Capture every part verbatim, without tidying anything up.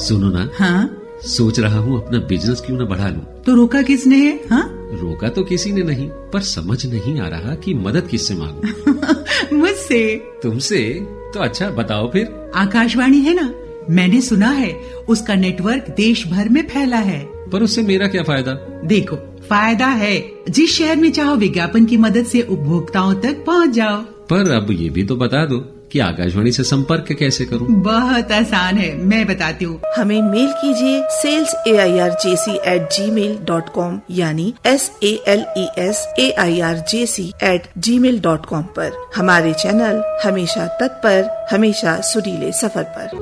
सुनो ना। हाँ? सोच रहा हूँ अपना बिजनेस क्यों न बढ़ा लूं। तो रोका किसने है? हाँ? रोका तो किसी ने नहीं, पर समझ नहीं आ रहा कि मदद किससे मांगूं। मुझसे। तुमसे? तो अच्छा बताओ फिर। आकाशवाणी है ना, मैंने सुना है उसका नेटवर्क देश भर में फैला है। पर उससे मेरा क्या फायदा? देखो, फायदा है, जिस शहर में चाहो विज्ञापन की मदद से उपभोक्ताओं तक पहुंच जाओ। पर अब ये भी तो बता दो कि आकाशवाणी से संपर्क कैसे करूं? बहुत आसान है, मैं बताती हूँ। हमें मेल कीजिए sales A I R J C eight ji mail dot com यानी S A L E S A I R J C eight ji mail dot com पर। हमारे चैनल हमेशा तत्पर, हमेशा सुरीले सफर पर।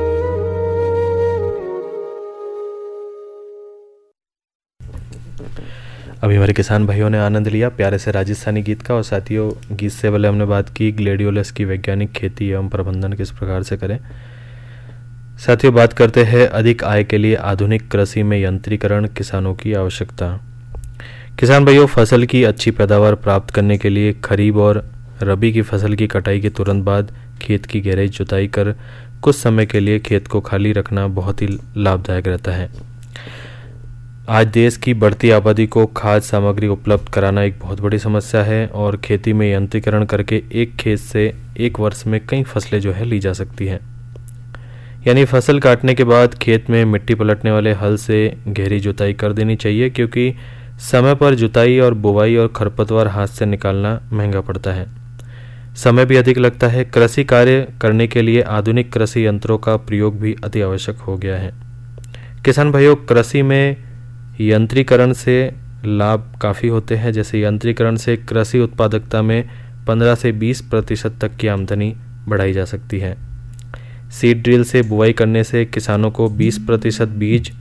अभी हमारे किसान भाइयों ने आनंद लिया प्यारे से राजस्थानी गीत का। और साथियों, गीत से पहले हमने बात की ग्लेडियोलस की वैज्ञानिक खेती एवं प्रबंधन किस प्रकार से करें। साथियों, बात करते हैं अधिक आय के लिए आधुनिक कृषि में यंत्रीकरण, किसानों की आवश्यकता। किसान भाइयों, फसल की अच्छी पैदावार प्राप्त करने के लिए खरीफ और रबी की फसल की कटाई के तुरंत बाद खेत की गहराई जुताई कर कुछ समय के लिए खेत को खाली रखना बहुत ही लाभदायक रहता है। आज देश की बढ़ती आबादी को खाद्य सामग्री उपलब्ध कराना एक बहुत बड़ी समस्या है और खेती में यंत्रीकरण करके एक खेत से एक वर्ष में कई फसलें जो है ली जा सकती हैं। यानी फसल काटने के बाद खेत में मिट्टी पलटने वाले हल से गहरी जुताई कर देनी चाहिए, क्योंकि समय पर जुताई और बुवाई और खरपतवार हाथ से निकालना महंगा पड़ता है, समय भी अधिक लगता है। कृषि कार्य करने के लिए आधुनिक कृषि यंत्रों का प्रयोग भी अति आवश्यक हो गया है। किसान भाइयों, कृषि में यंत्रीकरण से लाभ काफ़ी होते हैं। जैसे यंत्रीकरण से कृषि उत्पादकता में पंद्रह से बीस प्रतिशत तक की आमदनी बढ़ाई जा सकती है। सीड ड्रिल से बुआई करने से किसानों को बीस प्रतिशत बीज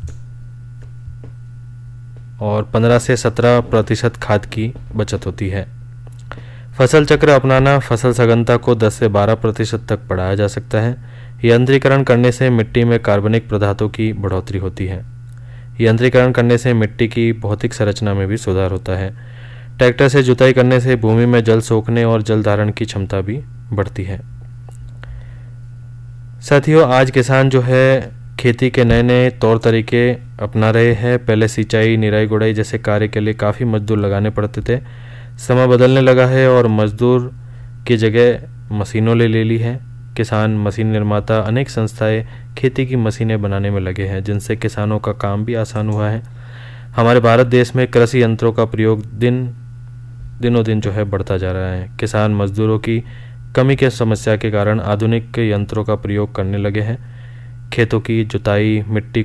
और पंद्रह से सत्रह प्रतिशत खाद की बचत होती है। फसल चक्र अपनाना फसल सघनता को दस से बारह प्रतिशत तक बढ़ाया जा सकता है। यंत्रीकरण करने से मिट्टी में कार्बनिक पदार्थों की बढ़ोतरी होती है। यंत्रीकरण करने से मिट्टी की भौतिक संरचना में भी सुधार होता है। ट्रैक्टर से जुताई करने से भूमि में जल सोखने और जल धारण की क्षमता भी बढ़ती है। साथियों, आज किसान जो है खेती के नए नए तौर तरीके अपना रहे हैं। पहले सिंचाई, निराई गुड़ाई जैसे कार्य के लिए काफ़ी मजदूर लगाने पड़ते थे। समय बदलने लगा है और मजदूर की जगह मशीनों ने ले ली है। किसान, मशीन निर्माता, अनेक संस्थाएं खेती की मशीनें बनाने में लगे हैं, जिनसे किसानों का काम भी आसान हुआ है। हमारे भारत देश में कृषि यंत्रों का प्रयोग दिन दिनों दिन जो है बढ़ता जा रहा है। किसान मजदूरों की कमी के समस्या के कारण आधुनिक यंत्रों का प्रयोग करने लगे हैं। खेतों की जुताई, मिट्टी